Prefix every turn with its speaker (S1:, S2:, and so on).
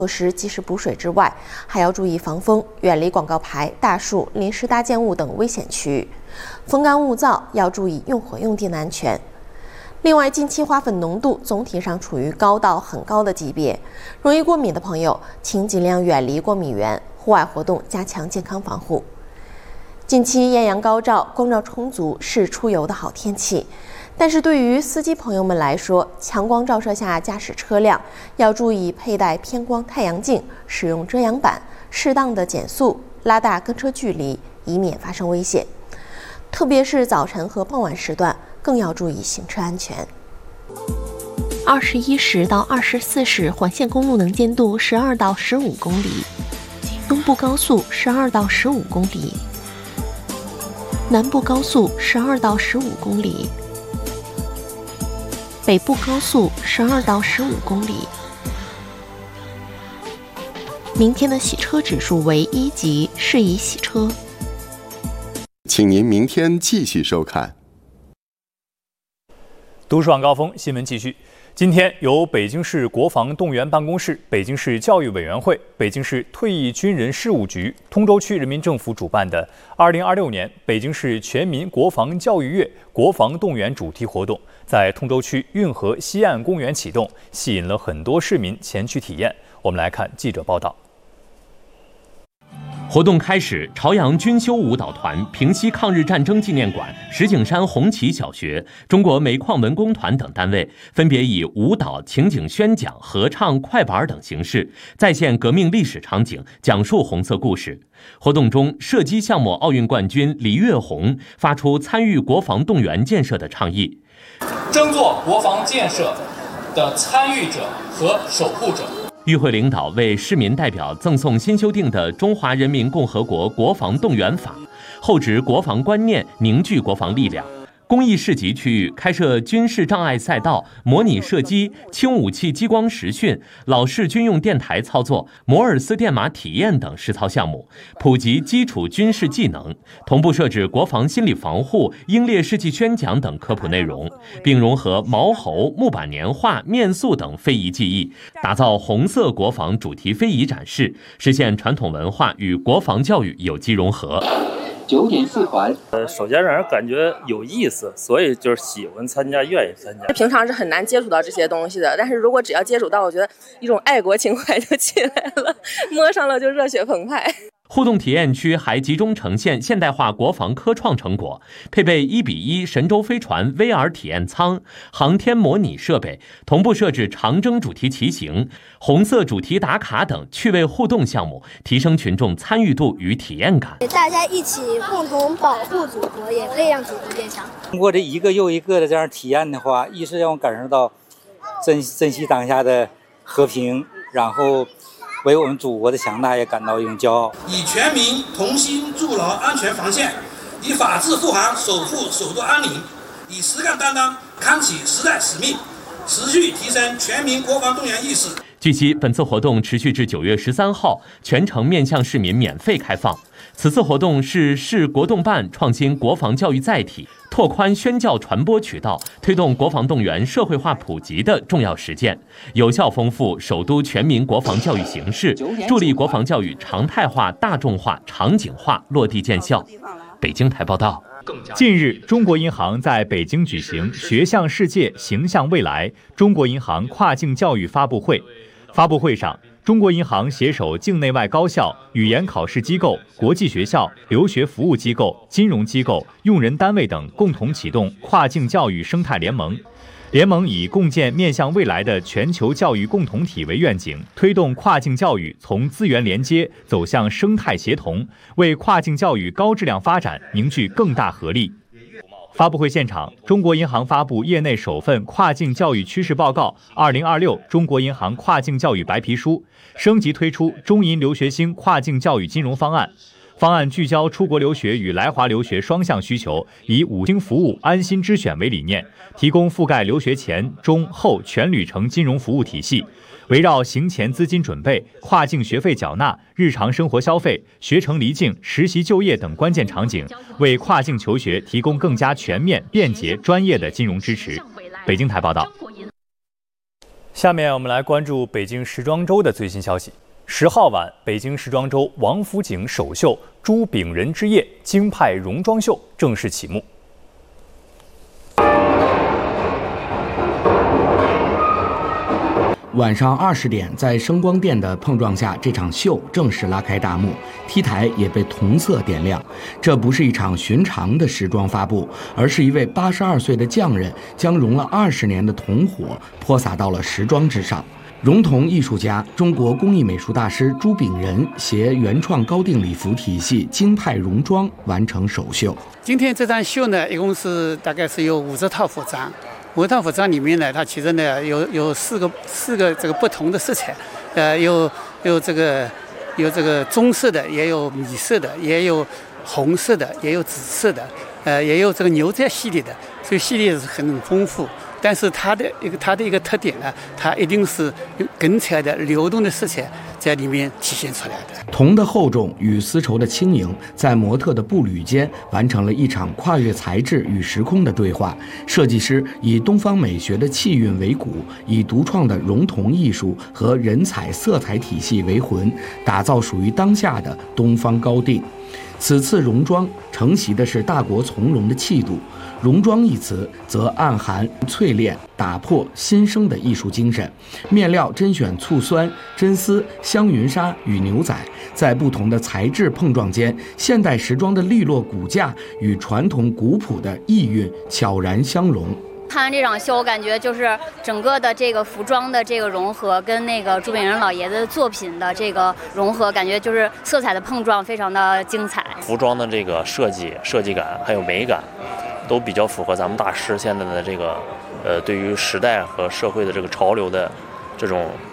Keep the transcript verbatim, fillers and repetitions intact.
S1: 措施及时补水之外，还要注意防风，远离广告牌、大树、临时搭建物等危险区域。风干物燥，要注意用火用电的安全。另外，近期花粉浓度总体上处于高到很高的级别，容易过敏的朋友，请尽量远离过敏源，户外活动加强健康防护。近期艳阳高照，光照充足，是出游的好天气。但是对于司机朋友们来说，强光照射下驾驶车辆要注意佩戴偏光太阳镜，使用遮阳板，适当的减速，拉大跟车距离，以免发生危险。特别是早晨和傍晚时段，更要注意行车安全。二十一时到二十四时环线公路能见度十二到十五公里，东部高速十二到十五公里，南部高速十二到十五公里。北部高速十二到十五公里。明天的洗车指数为一级，适宜洗车。
S2: 请您明天继续收看。
S3: 都市晚高峰新闻继续。今天，由北京市国防动员办公室、北京市教育委员会、北京市退役军人事务局、通州区人民政府主办的二零二六年北京市全民国防教育月国防动员主题活动，在通州区运河西岸公园启动，吸引了很多市民前去体验。我们来看记者报道。
S4: 活动开始，朝阳军修舞蹈团、平西抗日战争纪念馆、石景山红旗小学、中国煤矿文工团等单位分别以舞蹈、情景宣讲、合唱、快板等形式再现革命历史场景，讲述红色故事。活动中，射击项目奥运冠军李月红发出参与国防动员建设的倡议：
S5: 争做国防建设的参与者和守护者。
S4: 与会领导为市民代表赠送新修订的《中华人民共和国国防动员法》，厚植国防观念，凝聚国防力量。公益市集区域开设军事障碍赛道、模拟射击、轻武器激光实训、老式军用电台操作、摩尔斯电码体验等实操项目，普及基础军事技能，同步设置国防心理防护、英烈事迹宣讲等科普内容，并融合毛猴、木板年画、面塑等非遗技艺，打造红色国防主题非遗展示，实现传统文化与国防教育有机融合。
S6: 九点四环，
S7: 呃，首先让人感觉有意思，所以就是喜欢参加，愿意参加。
S8: 平常是很难接触到这些东西的，但是如果只要接触到，我觉得一种爱国情怀就起来了，摸上了就热血澎湃。
S4: 互动体验区还集中呈现现代化国防科创成果，配备一比一神舟飞船 V R 体验舱、航天模拟设备，同步设置长征主题骑行、红色主题打卡等趣味互动项目，提升群众参与度与体验感。
S9: 大家一起共同保护祖国，也可以让祖国变强。
S10: 通过这一个又一个的这样体验的话，一是让我感受到珍珍惜当下的和平，然后为我们祖国的强大也感到一种骄傲。
S11: 以全民同心筑牢安全防线，以法治护航守护首都安宁，以实干担当扛起时代使命，持续提升全民国防动员意识。
S4: 据悉，本次活动持续至九月十三号，全程面向市民免费开放。此次活动是市国动办创新国防教育载体，拓宽宣教传播渠道，推动国防动员社会化普及的重要实践，有效丰富首都全民国防教育形式，助力国防教育常态化、大众化、场景化落地见效。北京台报道。
S3: 近日，中国银行在北京举行“学向世界，形象未来”中国银行跨境教育发布会。发布会上，中国银行携手境内外高校、语言考试机构、国际学校、留学服务机构、金融机构、用人单位等共同启动跨境教育生态联盟。联盟以共建面向未来的全球教育共同体为愿景，推动跨境教育从资源连接走向生态协同，为跨境教育高质量发展凝聚更大合力。发布会现场，中国银行发布业内首份跨境教育趋势报告《二零二六中国银行跨境教育白皮书》，升级推出中银留学星跨境教育金融方案。方案聚焦出国留学与来华留学双向需求，以五星服务、安心之选为理念，提供覆盖留学前、中、后全旅程金融服务体系。围绕行前资金准备、跨境学费缴纳、日常生活消费、学成离境、实习就业等关键场景，为跨境求学提供更加全面、便捷、专业的金融支持。北京台报道。 下面我们来关注北京时装周的最新消息。十号晚，北京时装周王府井首秀“朱炳仁之夜”京派戎装秀正式启幕。
S12: 晚上二十点，在声光电的碰撞下，这场秀正式拉开大幕，T台也被同色点亮。这不是一场寻常的时装发布，而是一位八十二岁的匠人将融了二十年的铜火泼洒到了时装之上。熔铜艺术家、中国工艺美术大师朱炳仁携原创高定礼服体系京派戎装完成首秀。
S13: 今天这场秀呢，一共是大概是有五十套服装。五套服装里面呢，它其实呢有有四个四个这个不同的色彩，呃，有有这个有这个棕色的，也有米色的，也有红色的，也有紫色的，呃，也有这个牛仔系列的，所以系列是很丰富。但是它的一个它的一个特点呢，它一定是有跟彩的流动的色彩在里面体现出来的。
S12: 铜的厚重与丝绸的轻盈，在模特的步履间完成了一场跨越材质与时空的对话。设计师以东方美学的气韵为骨，以独创的熔铜艺术和人彩色彩体系为魂，打造属于当下的东方高定。此次戎装承袭的是大国从容的气度，戎装一词则暗含淬炼、打破、新生的艺术精神。面料甄选醋酸、真丝、香云纱与牛仔，在不同的材质碰撞间，现代时装的利落骨架与传统古朴的意蕴悄然相融。
S14: 看完这场秀，我感觉就是整个的这个服装的这个融合，跟那个朱炳仁老爷子作品的这个融合，感觉就是色彩的碰撞非常的精彩。
S15: 服装的这个设计、设计感还有美感，都比较符合咱们大师现在的这个呃对于时代和社会的这个潮流的这种